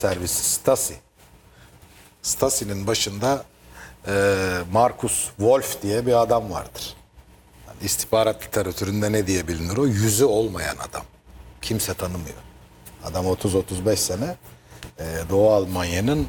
servisi Stasi. Stasi'nin başında Markus Wolf diye bir adam vardır. Yani istihbarat literatüründe ne diye bilinir o? Yüzü olmayan adam. Kimse tanımıyor. Adam 30-35 sene Doğu Almanya'nın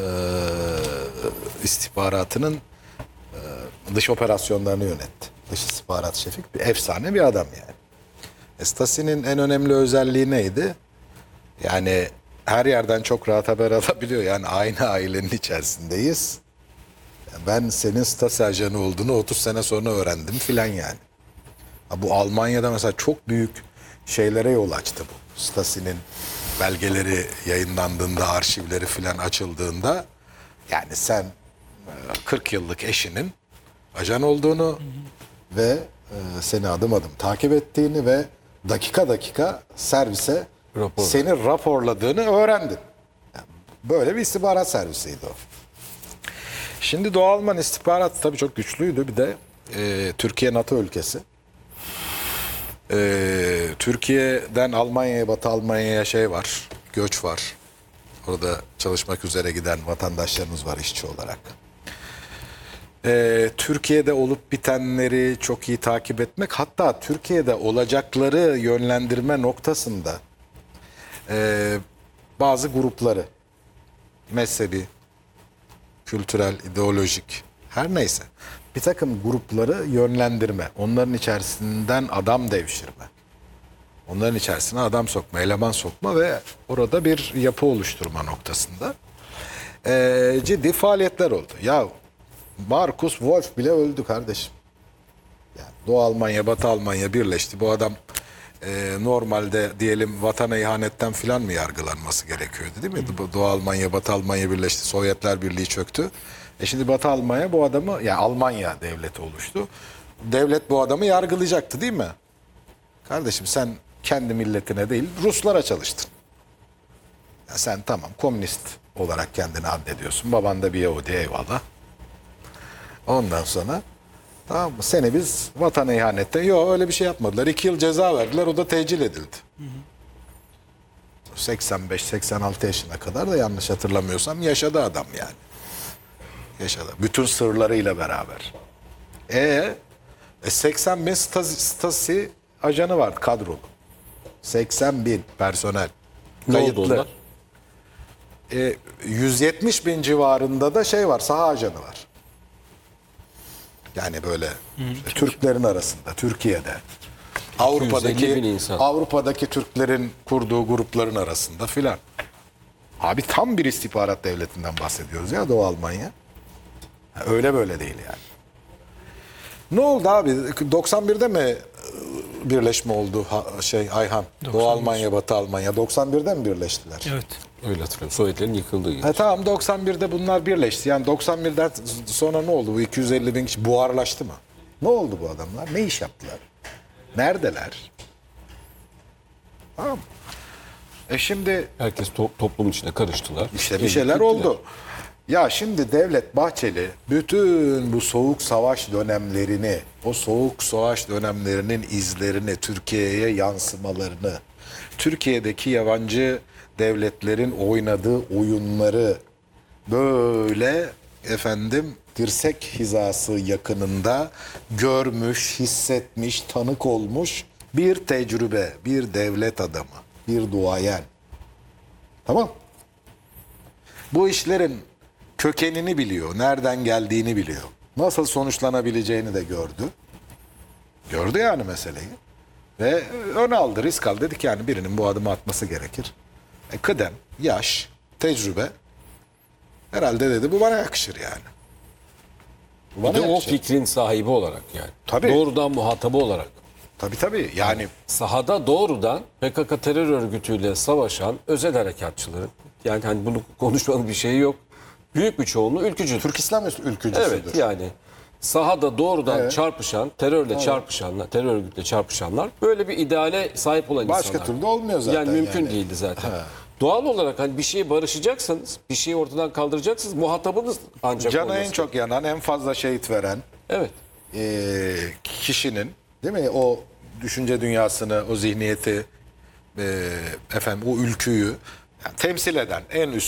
istihbaratının dış operasyonlarını yönetti. Dış istihbarat şefi bir efsane bir adam yani. Stasi'nin en önemli özelliği neydi? Yani her yerden çok rahat haber alabiliyor. Yani aynı ailenin içerisindeyiz. Ben senin Stasi ajanı olduğunu 30 sene sonra öğrendim filan yani. Bu Almanya'da mesela çok büyük şeylere yol açtı bu. Stasi'nin belgeleri yayınlandığında, arşivleri filan açıldığında yani sen 40 yıllık eşinin ajan olduğunu ve seni adım adım takip ettiğini ve dakika dakika servise seni raporladığını öğrendin. Yani böyle bir istihbarat servisiydi o. Şimdi Doğu Alman istihbarat tabii çok güçlüydü. Bir de Türkiye NATO ülkesi. Türkiye'den Almanya'ya, Batı Almanya'ya şey var, göç var. Orada çalışmak üzere giden vatandaşlarımız var işçi olarak. Türkiye'de olup bitenleri çok iyi takip etmek, hatta Türkiye'de olacakları yönlendirme noktasında bazı grupları, mezhebi, kültürel, ideolojik, her neyse bir takım grupları yönlendirme, onların içerisinden adam devşirme, onların içerisine adam sokma, eleman sokma ve orada bir yapı oluşturma noktasında ciddi faaliyetler oldu. Ya Markus Wolf bile öldü kardeşim. Yani Doğu Almanya, Batı Almanya birleşti. Bu adam normalde diyelim vatana ihanetten filan mı yargılanması gerekiyordu değil mi? Doğu Almanya, Batı Almanya birleşti. Sovyetler Birliği çöktü. Şimdi Batı Almanya bu adamı, yani Almanya devleti oluştu. Devlet bu adamı yargılayacaktı değil mi? Kardeşim sen kendi milletine değil Ruslara çalıştın. Ya sen tamam komünist olarak kendini addediyorsun. Baban da bir Yahudi, eyvallah. Ondan sonra tamam mı? Seni biz vatana ihanetten, yok öyle bir şey yapmadılar. 2 yıl ceza verdiler, o da tecil edildi. 85-86 yaşına kadar da yanlış hatırlamıyorsam yaşadı adam yani. Yaşadı. Bütün sırlarıyla beraber. 80 bin Stasi ajanı vardı kadrolu. 80 bin personel. Kayıtlı. 170 bin civarında da şey var, saha ajanı var. Yani böyle işte Türklerin arasında, Türkiye'de, Avrupa'daki Türklerin kurduğu grupların arasında filan. Abi tam bir istihbarat devletinden bahsediyoruz ya Doğu Almanya. Öyle böyle değil yani. Ne oldu abi? 91'de mi birleşme oldu Ayhan? 91. Doğu Almanya, Batı Almanya 91'de mi birleştiler? Evet. Öyle hatırlıyorum. Sovyetlerin yıkıldığı gibi. Tamam 91'de bunlar birleşti. Yani 91'den sonra ne oldu? Bu 250 bin kişi buharlaştı mı? Ne oldu bu adamlar? Ne iş yaptılar? Neredeler? Tamam. Şimdi Herkes toplumun içine karıştılar. İşte bir şeyler oldu. Ya şimdi Devlet Bahçeli bütün bu soğuk savaş dönemlerini, o soğuk savaş dönemlerinin izlerini, Türkiye'ye yansımalarını, Türkiye'deki yabancı devletlerin oynadığı oyunları böyle dirsek hizası yakınında görmüş, hissetmiş, tanık olmuş bir tecrübe, bir devlet adamı, bir duayen. Tamam. Bu işlerin kökenini biliyor, nereden geldiğini biliyor. Nasıl sonuçlanabileceğini de gördü. Gördü yani meseleyi. Ve ön aldı, risk aldı. Dedik yani birinin bu adımı atması gerekir. Kıdem, yaş, tecrübe. Herhalde dedi bu bana yakışır yani. Bu Bir de o fikrin sahibi olarak yani. Tabii. Doğrudan muhatabı olarak. Tabii yani. Sahada doğrudan PKK terör örgütüyle savaşan özel harekatçıların, yani hani bunu konuşmanın bir şeyi yok. Büyük bir çoğunluğu ülkücüdür. Türk İslam ülkücüsüdür. Evet yani sahada doğrudan çarpışan, terörle çarpışanlar, terör örgütle çarpışanlar böyle bir ideale sahip olan insanlar. Başka türlü olmuyor zaten. Yani mümkün değildi zaten. Doğal olarak hani bir şeye barışacaksanız, bir şeyi ortadan kaldıracaksınız, muhatabınız ancak Cana olması. en çok yanan, en fazla şehit veren Evet. Kişinin, değil mi? O düşünce dünyasını, o zihniyeti, o ülküyü temsil eden en üst